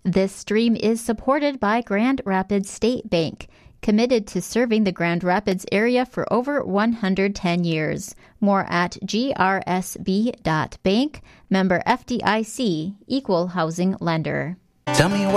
This stream is supported by Grand Rapids State Bank, committed to serving the Grand Rapids area for over 110 years. More at grsb.bank, member FDIC, equal housing lender. Tell me why